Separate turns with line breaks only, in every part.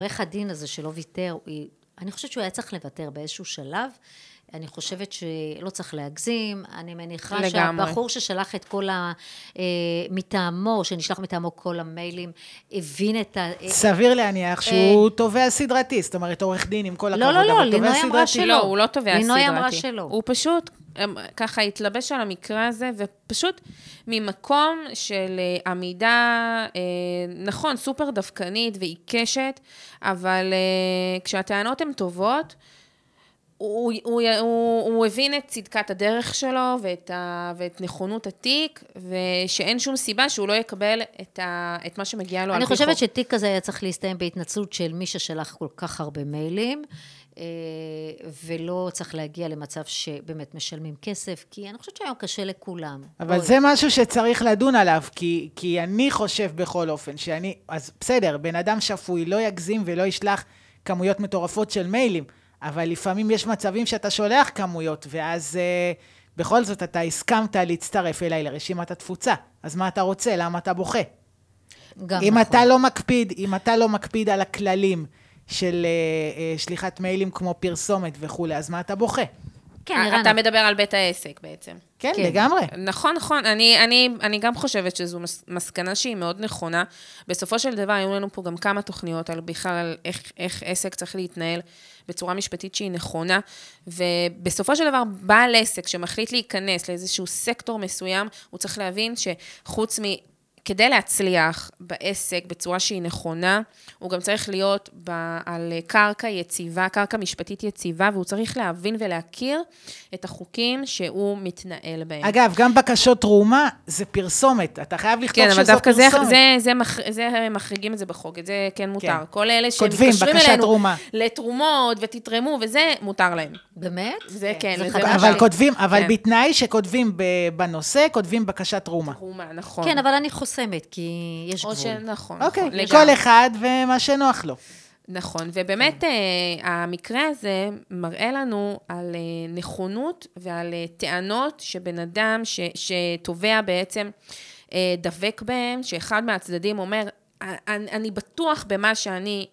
עורך הדין הזה שלא ויתר, אני חושבת שהוא היה צריך לוותר באיזשהו שלב, אני חושבת שלא צריך להגזים, אני מניחה
לגמרי.
שהבחור ששלח את כל מטעמו, שנשלח מטעמו כל המיילים, הבין את
סביר להניח שהוא תובע סדרתי, זאת אומרת, עורך דין עם כל הכבוד,
לא,
אבל תובע
לינוי אמרה
סדרתי.
לא,
שלא.
הוא לא תובע סדרתי.
לינוי אמרה שלא.
הוא פשוט ככה התלבש על המקרה הזה, ופשוט ממקום של עמידה, נכון, סופר דווקנית ועיקשת, אבל כשהטענות הן טובות, הוא הבין את צדקת הדרך שלו ואת נכונות התיק, ושאין שום סיבה שהוא לא יקבל את מה שמגיע לו על פי חוק.
אני חושבת שתיק כזה היה צריך להסתיים בהתנצלות של מי ששלח כל כך הרבה מיילים, ולא צריך להגיע למצב שבאמת משלמים כסף, כי אני חושבת שהיום קשה לכולם.
אבל זה משהו שצריך לדון עליו, כי אני חושב בכל אופן, אז בסדר, בן אדם שפוי לא יגזים ולא ישלח כמויות מטורפות של מיילים, אבל לפעמים יש מצבים שאתה שולח כמויות, ואז בכל זאת אתה הסכמת להצטרף אליי לרשימת התפוצה. אז מה אתה רוצה? למה אתה בוכה? אם אתה לא מקפיד על הכללים של שליחת מיילים כמו פרסומת וכו', אז מה אתה בוכה?
כן, אתה מדבר על בית העסק בעצם.
כן, לגמרי.
נכון. אני גם חושבת שזו מסקנה שהיא מאוד נכונה. בסופו של דבר, היו לנו פה גם כמה תוכניות על בכלל על איך עסק צריך להתנהל בצורה משפטית שהיא נכונה, ובסופו של דבר, בעל עסק שמחליט להיכנס לאיזשהו סקטור מסוים, הוא צריך להבין שחוץ כדי להצליח בעסק בצורה שהיא נכונה, הוא גם צריך להיות על קרקע יציבה, קרקע משפטית יציבה, והוא צריך להבין ולהכיר את החוקים שהוא מתנהל בהם.
אגב, גם בקשות תרומה זה פרסומת, אתה חייב לכתוב שזו פרסומת.
כן, אבל דווקא זה מחריגים את זה בחוק, את זה כן מותר. כל אלה שמתקשרים אלינו לתרומות ותתרמו, וזה מותר להם.
באמת?
זה כן.
אבל בתנאי שכותבים בנושא, כותבים בקשת תרומה.
תרומה, נכון.
כן, אבל אני חוסמת, כי יש גבול.
נכון.
אוקיי, כל אחד ומה שנוח לו.
נכון, ובאמת המקרה הזה מראה לנו על נכונות ועל טענות שבן אדם שתובע בעצם דבק בהם, שאחד מהצדדים אומר, אני בטוח במה שאני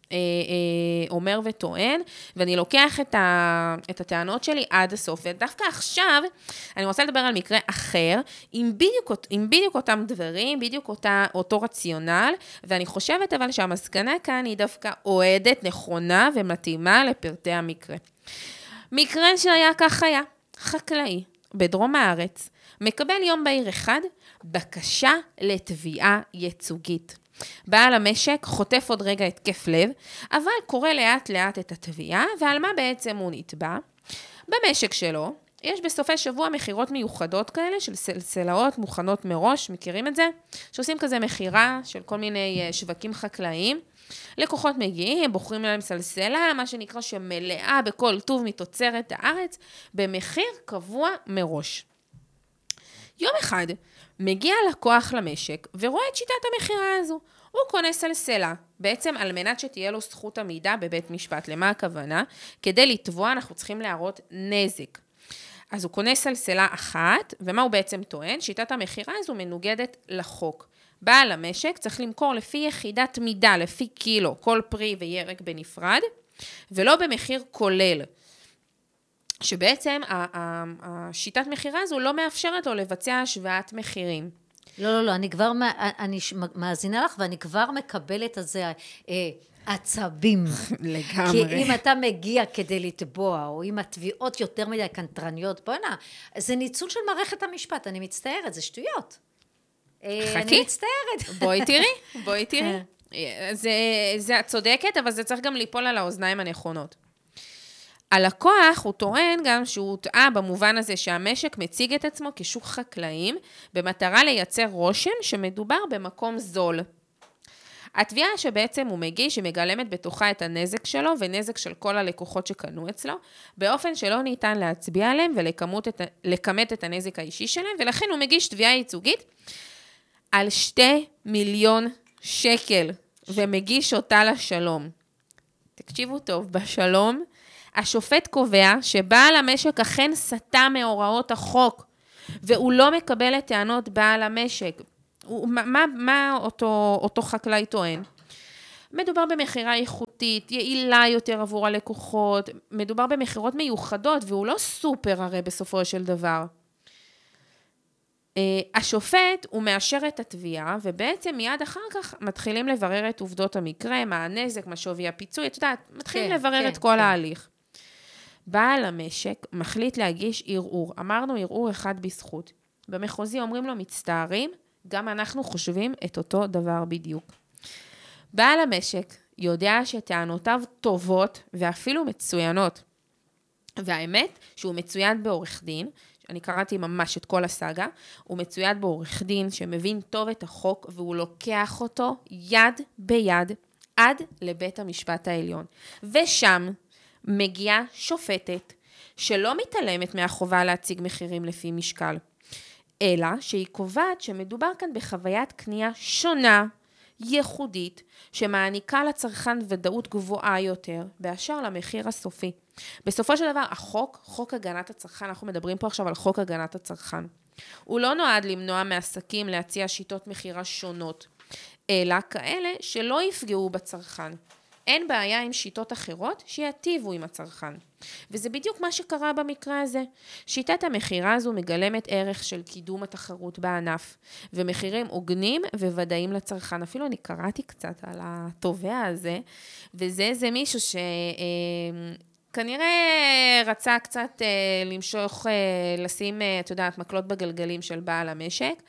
אומר וטוען, ואני לוקח את הטענות שלי עד הסוף, ודווקא עכשיו אני רוצה לדבר על מקרה אחר, עם בדיוק אותם דברים, בדיוק אותו רציונל, ואני חושבת אבל שהמסקנה כאן היא דווקא אוהדת, נכונה ומתאימה לפרטי המקרה. מקרה שהיה כך היה, חקלאי, בדרום הארץ, מקבל יום בהיר אחד, בקשה לתביעה ייצוגית. בעל המשק חוטף עוד רגע התקף לב, אבל קורא לאט לאט את התביעה, ועל מה בעצם הוא נתבע? במשק שלו, יש בסופי שבוע מחירות מיוחדות כאלה, של סלסלות מוכנות מראש, מכירים את זה? שעושים כזה מחירה של כל מיני שווקים חקלאיים. לקוחות מגיעים, הם בוחרים להם סלסלה, מה שנקרא שמלאה בכל טוב מתוצרת הארץ, במחיר קבוע מראש. יום אחד מגיע לקוח למשק ורואה את שיטת המחירה הזו. הוא קונה סלסלה, בעצם על מנת שתהיה לו זכות עמידה בבית משפט. למה הכוונה? כדי לתבוע אנחנו צריכים להראות נזק. אז הוא קונה סלסלה אחת, ומה הוא בעצם טוען? שיטת המחירה הזו מנוגדת לחוק. בעל המשק צריך למכור לפי יחידת מידה, לפי קילו, כל פרי וירק בנפרד, ולא במחיר כולל. שבעצם השיטת מחירה הזו לא מאפשרת לו לבצע השוואת מחירים.
לא, אני מאזינה לך ואני כבר מקבלת את זה עצבים.
לגמרי.
כי אם אתה מגיע כדי לתבוע, או אם התביעות יותר מדי קנטרניות, בוא'נה, זה ניצול של מערכת המשפט, אני מצטערת, זה שטויות.
חכי.
אני מצטערת.
בואי תראי. זה צודקת, אבל זה צריך גם ליפול על האוזניים הנכונות. הלקוח הוא טוען גם שהוא טעה במובן הזה שהמשק מציג את עצמו כשוק חקלאים, במטרה לייצר רושם שמדובר במקום זול. התביעה שבעצם הוא מגיש, היא מגלמת בתוכה את הנזק שלו, ונזק של כל הלקוחות שקנו אצלו, באופן שלא ניתן להצביע עליהם ולכמת את הנזק האישי שלהם, ולכן הוא מגיש תביעה ייצוגית על 2 מיליון שקל, ומגיש אותה לשלום. תקשיבו טוב, בשלום, השופט קובע שבעל המשק אכן סטה מהוראות החוק, והוא לא מקבל את טענות בעל המשק. מה אותו חקלאי טוען? מדובר במחירה איכותית, יעילה יותר עבור הלקוחות, מדובר במחירות מיוחדות, והוא לא סופר הרי בסופו של דבר. השופט הוא מאשר את התביעה, ובעצם מיד אחר כך מתחילים לברר את עובדות המקרה, מה הנזק, מה שווי הפיצוי, את יודעת, מתחילים לברר את כל ההליך. בעל המשק מחליט להגיש ערעור, אמרנו ערעור אחד בזכות. במחוזי אומרים לו מצטערים, גם אנחנו חושבים את אותו דבר בדיוק. בעל המשק יודע שטענותיו טובות ואפילו מצוינות. והאמת שהוא מצוין בעורך דין, אני קראתי ממש את כל הסאגה, הוא מצוין בעורך דין שמבין טוב את החוק והוא לוקח אותו יד ביד עד לבית המשפט העליון. ושם מגיעה שופטת שלא מתעלמת מהחובה להציג מחירים לפי משקל, אלא שהיא קובעת שמדובר כאן בחוויית קנייה שונה, ייחודית, שמעניקה לצרכן ודאות גבוהה יותר, באשר למחיר הסופי. בסופו של דבר, חוק הגנת הצרכן, אנחנו מדברים פה עכשיו על חוק הגנת הצרכן, הוא לא נועד למנוע מעסקים להציע שיטות מחירה שונות, אלא כאלה שלא יפגעו בצרכן. אין בעיה עם שיטות אחרות שיטיבו עם הצרכן. וזה בדיוק מה שקרה במקרה הזה. שיטת המחירה הזו מגלמת ערך של קידום התחרות בענף, ומחירים הוגנים וודאים לצרכן. אפילו אני קראתי קצת על התובע הזה, וזה מישהו שכנראה רצה קצת למשוך, לשים, את יודעת, מקלות בגלגלים של בעל המשק.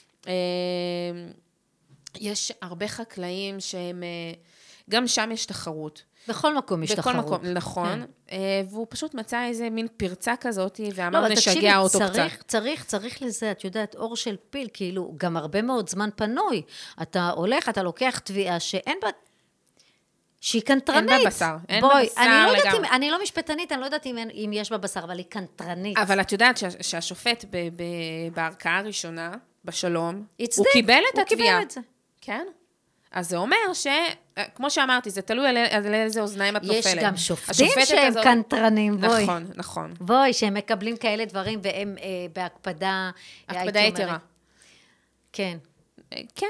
יש הרבה חקלאים שהם, גם שם יש תחרות.
בכל מקום יש תחרות.
בכל מקום, נכון. והוא פשוט מצא איזה מין פרצה כזאת, ואמר נשגע אותו קצת.
צריך לזה, את יודעת, אור של פיל, כאילו, גם הרבה מאוד זמן פנוי. אתה הולך, אתה לוקח תביעה שאין בה, שהיא קנטרנית.
אין בה בשר, אין בה בשר לגמרי.
אני לא משפטנית, אני לא יודעת אם יש בה בשר, אבל היא קנטרנית.
אבל את יודעת שהשופט בערכאה הראשונה, בשלום,
הצדיק,
הוא קיבל את התביעה.
הוא קיבל את זה.
כן? אז זה אומר כמו שאמרתי, זה תלוי על איזה אוזניים את נופלת.
יש גם שופטים שהם קנטרנים, בואי.
נכון, נכון.
בואי, שהם מקבלים כאלה דברים, והם בהקפדה...
הקפדה יתרה.
כן.
כן.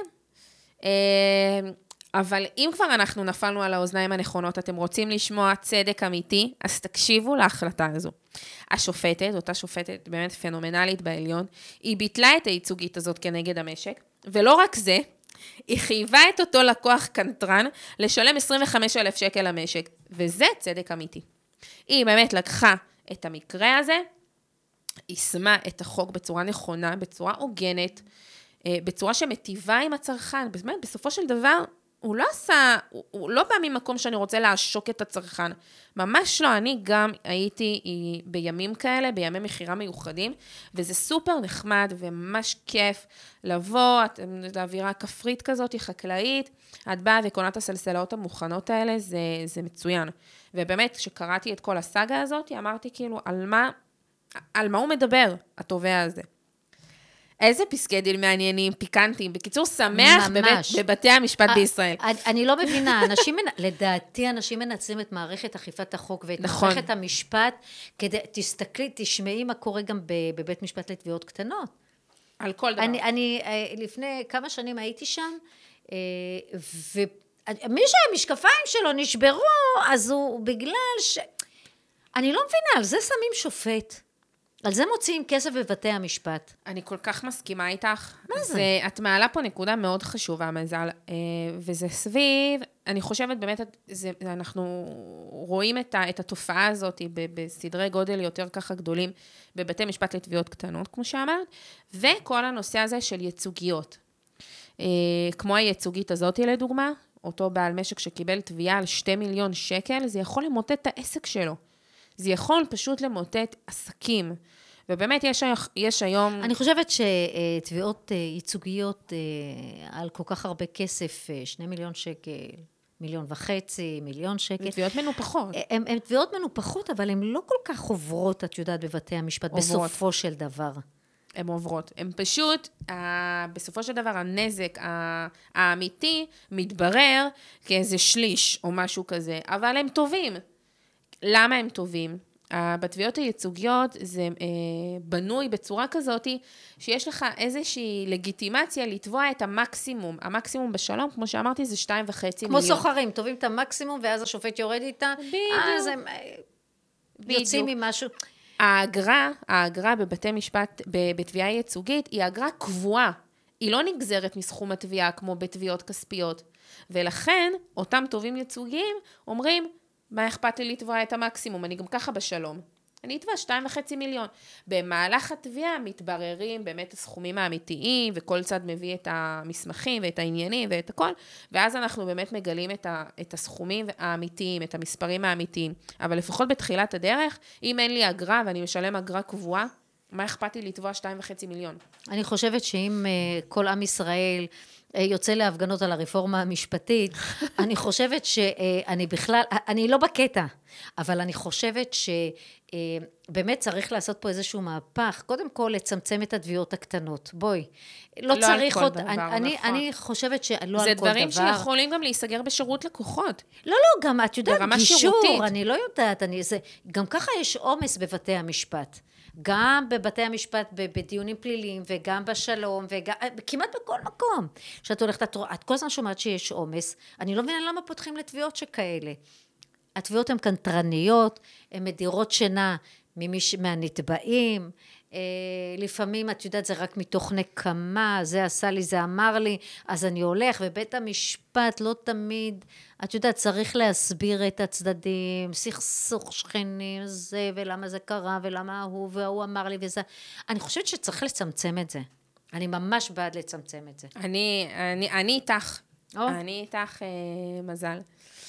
אבל אם כבר אנחנו נפלנו על האוזניים הנכונות, אתם רוצים לשמוע צדק אמיתי, אז תקשיבו להחלטה הזו. השופטת, אותה שופטת באמת פנומנלית בעליון, היא ביטלה את הייצוגית הזאת כנגד המשק, ולא רק זה, היא חייבה את אותו לקוח קנטרן לשלם 25,000 שקל למשק, וזה צדק אמיתי. היא באמת לקחה את המקרה הזה, יישמה את החוק בצורה נכונה, בצורה הוגנת, בצורה שמטיבה עם הצרכן. באמת, בסופו של דבר, הוא לא בא ממקום שאני רוצה לעשוק את הצרכן. ממש לא, אני גם הייתי בימים כאלה, בימי מחירה מיוחדים, וזה סופר נחמד וממש כיף לבוא, האווירה כפרית כזאת, היא חקלאית, את באה וקונה את הסלסלות המוכנות האלה, זה מצוין. ובאמת, כשקראתי את כל הסאגה הזאת, אמרתי כאילו, על מה הוא מדבר, התובע הזה. איזה פסקי דין מעניינים, פיקנטיים, בקיצור שמח בבתי המשפט בישראל.
אני לא מבינה, לדעתי אנשים מנצלים את מערכת אכיפת החוק ואת מערכת המשפט, כדי, תסתכלי, תשמעי מה קורה גם בבית משפט לתביעות קטנות.
על כל דבר.
אני לפני כמה שנים הייתי שם, ומי שהמשקפיים שלו נשברו, אז הוא בגלל אני לא מבינה, על זה שמים שופט. על זה מוציאים כסף בבתי המשפט.
אני כל כך מסכימה איתך.
מה זה?
את מעלה פה נקודה מאוד חשובה, מזל, וזה סביב, אני חושבת באמת, אנחנו רואים את התופעה הזאת בסדרי גודל יותר ככה גדולים, בבתי משפט לתביעות קטנות, כמו שאמרת, וכל הנושא הזה של ייצוגיות. כמו הייצוגית הזאת לדוגמה, אותו בעל משק שקיבל תביעה על 2 מיליון שקל, זה יכול למוטט את העסק שלו. זה יכול פשוט למוטט עסקים. ובאמת יש היום...
אני חושבת שתביעות ייצוגיות על כל כך הרבה כסף, 2 מיליון שקל, 1.5 מיליון, 1 מיליון שקל.
תביעות מנופחות.
הן תביעות מנופחות, אבל הן לא כל כך עוברות, את יודעת, בבתי המשפט, בסופו של דבר.
הן עוברות. הן פשוט, בסופו של דבר, הנזק האמיתי מתברר כאיזה שליש או משהו כזה, אבל הם טובים. למה הם טובים? בתביעות הייצוגיות זה בנוי בצורה כזאת, שיש לך איזושהי לגיטימציה לתבוע את המקסימום. המקסימום בשלום, כמו שאמרתי, זה 2.5 מיליון.
כמו סוחרים, טובים את המקסימום, ואז השופט יורד איתה. אז הם יוצאים ממשהו.
האגרה בבתי משפט, בתביעה ייצוגית, היא אגרה קבועה. היא לא נגזרת מסכום התביעה, כמו בתביעות כספיות. ולכן, אותם טובים ייצוגיים אומרים, מה אכפת לי לתבוע את המקסימום? אני גם ככה בשלום. אני אתבע 2.5 מיליון. במהלך התביעה מתבררים באמת הסכומים האמיתיים, וכל צד מביא את המסמכים ואת העניינים ואת הכל, ואז אנחנו באמת מגלים את הסכומים האמיתיים, את המספרים האמיתיים. אבל לפחות בתחילת הדרך, אם אין לי אגרה ואני משלם אגרה קבועה, מה אכפת לי לתבוע 2.5 מיליון?
אני חושבת שאם כל עם ישראל יוצא להפגנות על הרפורמה המשפטית, אני חושבת שאני בכלל, אני לא בקטע, אבל אני חושבת שבאמת צריך לעשות פה איזשהו מהפך, קודם כל לצמצם את התביעות הקטנות, בואי, לא צריך עוד, אני חושבת שלא על כל דבר.
זה דברים שיכולים גם להיסגר בשירות לקוחות.
לא, גם את יודעת, גישור, אני לא יודעת, גם ככה יש עומס בבתי המשפט. גם בבתי המשפט, בדיונים פליליים, וגם בשלום, כמעט בכל מקום. שאת הולכת, את כל הזמן שומעת שיש עומס, אני לא מבינה למה פותחים לתביעות שכאלה. התביעות הן קנטרניות, הן מדירות שינה מהנתבעים, לפעמים את יודעת זה רק מתוך נקמה, זה עשה לי, זה אמר לי, אז אני הולך, ובית המשפט לא תמיד, את יודעת צריך להסביר את הצדדים, סכסוך שכנים, זה ולמה זה קרה, ולמה הוא והוא אמר לי וזה, אני חושבת שצריך לצמצם את זה, אני ממש בעד לצמצם את זה.
אני איתך, אני איתך מזל.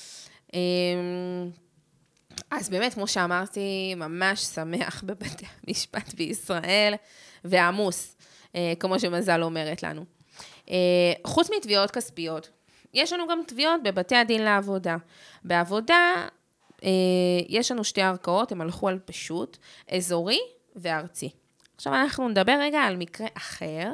אז באמת, כמו שאמרתי, ממש שמח בבתי המשפט בישראל, ועמוס, כמו שמזל אומרת לנו. חוץ מתביעות כספיות, יש לנו גם תביעות בבתי הדין לעבודה. בעבודה, יש לנו 2 ערכאות, הם הלכו על פשוט, אזורי וארצי. עכשיו אנחנו נדבר רגע על מקרה אחר,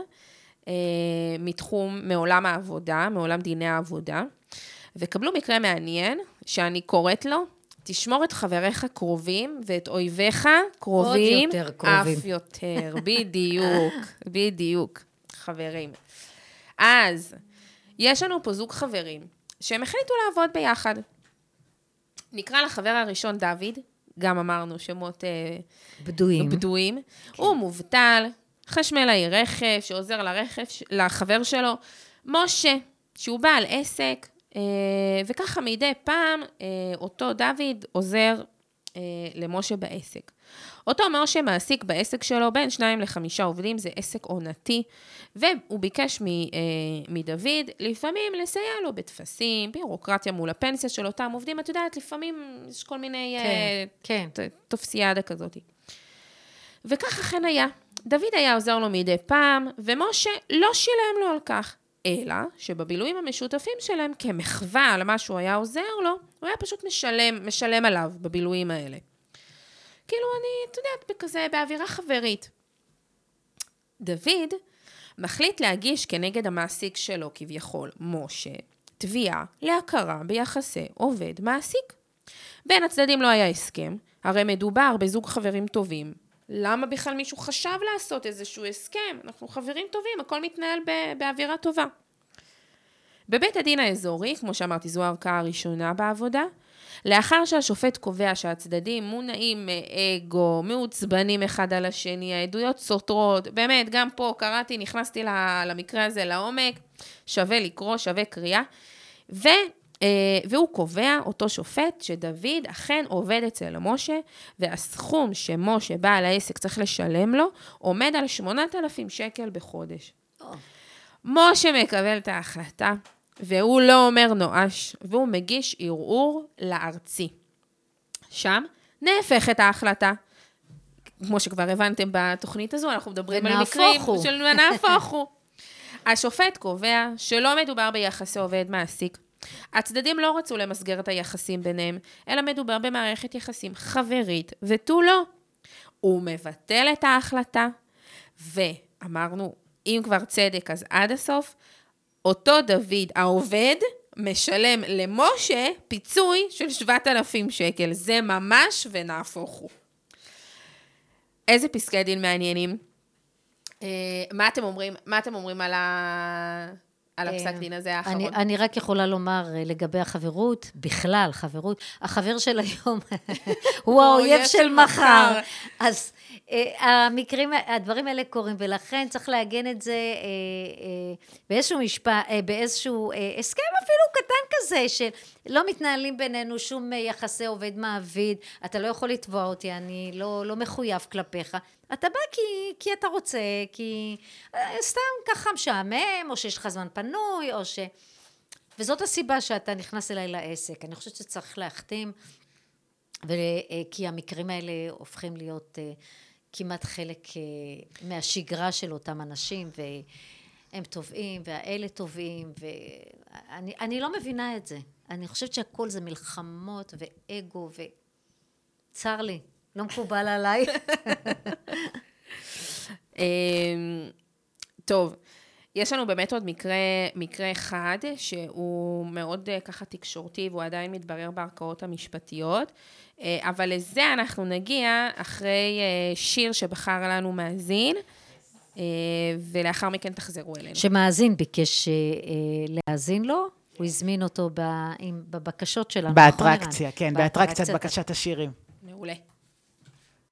מעולם העבודה, מעולם דיני העבודה, וקבלו מקרה מעניין, שאני קוראת לו, תשמור את חבריך קרובים, ואת אויביך קרובים.
עוד יותר קרובים.
אף יותר, בדיוק, חברים. אז, יש לנו פה זוג חברים, שהם החליטו לעבוד ביחד. נקרא לחבר הראשון דוד, גם אמרנו שמות בדויים. כן. הוא מובטל, חשמלאי רכב, שעוזר לחבר שלו, משה, שהוא בעל עסק, וככה מדי פעם אותו דוד עוזר למשה בעסק. אותו משה מעסיק בעסק שלו בין 2 ל5 עובדים, זה עסק עונתי, והוא ביקש מדוד לפעמים לסייע לו בתפסים, בירוקרטיה מול הפנסיה של אותם עובדים, את יודעת, לפעמים יש כל מיני תופסיאדה כזאת. וכך אכן היה. דוד היה עוזר לו מדי פעם, ומשה לא שילם לו על כך. אלא שבבילויים המשותפים שלהם, כמחווה על מה שהוא היה עוזר לו, הוא היה פשוט משלם עליו בבילויים האלה. כאילו אני, את יודעת, בכזה, באווירה חברית. דוד מחליט להגיש כנגד המעסיק שלו, כביכול, משה, תביעה להכרה ביחסי עובד מעסיק. בין הצדדים לא היה הסכם, הרי מדובר בזוג חברים טובים. למה בכלל מישהו חשב לעשות איזשהו הסכם? אנחנו חברים טובים, הכל מתנהל באווירה טובה. בבית הדין האזורי, כמו שאמרתי, זו הערכאה הראשונה בעבודה, לאחר שהשופט קובע שהצדדים מונעים מאגו, מעוצבנים אחד על השני, העדויות סותרות, באמת, גם פה קראתי, נכנסתי למקרה הזה לעומק, שווה לקרוא, שווה קריאה, והוא קובע, אותו שופט, שדוד אכן עובד אצל משה, והסכום שמשה בעל העסק צריך לשלם לו, עומד על 8,000 שקל בחודש. משה מקבל את ההחלטה, והוא לא אומר נואש, והוא מגיש ערעור לארצי. שם נהפכת ההחלטה. כמו שכבר הבנתם בתוכנית הזו, אנחנו מדברים על מקרים של נהפוך הוא. השופט קובע שלא מדובר ביחסי עובד מעסיק, הצדדים לא רצו למסגר את היחסים ביניהם, אלא מדובר במערכת יחסים חברית ותו לא. הוא מבטל את ההחלטה, ואמרנו, אם כבר צדק אז עד הסוף, אותו דוד העובד משלם למשה פיצוי של 7,000 שקל. זה ממש ונהפוך הוא. איזה פסקי דין מעניינים? מה אתם אומרים על הפסק דין הזה האחרון?
אני רק יכולה לומר לגבי החברות, בכלל חברות, החבר של היום הוא האויב של מחר. אז הדברים האלה קורים, ולכן צריך לעגן את זה באיזשהו הסכם אפילו קטן כזה, שלא מתנהלים בינינו שום יחסי עובד מעביד, אתה לא יכול לתבוע אותי, אני לא מחויב כלפיך, אתה בא כי אתה רוצה, כי סתם ככה משעמם, או שיש לך זמן פנוי, וזאת הסיבה שאתה נכנס אליי לעסק. אני חושבת שצריך להחתים, כי המקרים האלה הופכים להיות כמעט חלק מהשגרה של אותם אנשים, והם טובים, והאלה טובים, ואני לא מבינה את זה. אני חושבת שהכל זה מלחמות ואגו, וצר לי, לא מקובל עליי.
טוב, יש לנו באמת עוד מקרה אחד, שהוא מאוד ככה תקשורתי, והוא עדיין מתברר בערכאות המשפטיות, אבל לזה אנחנו נגיע אחרי שיר שבחר לנו מאזין, ולאחר מכן תחזרו אלינו.
שמאזין ביקש להאזין לו, הוא הזמין אותו בבקשות שלנו.
באטרקציה, כן, באטרקציית בקשת השירים.
מעולה.